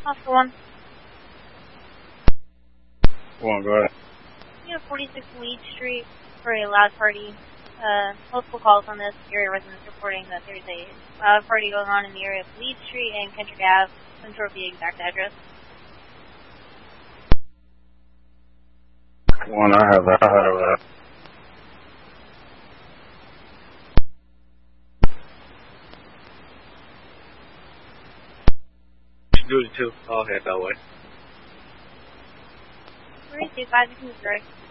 Oscar 1. Go on, go ahead. You have 46 Lead Street for a loud party. Multiple calls on this. Area residents reporting that there's a loud party going on in the area of Lead Street and Kendrick Ave. I'm sure of the exact address. One, I have that. Do it too. I'll head that way. 325, you can direct.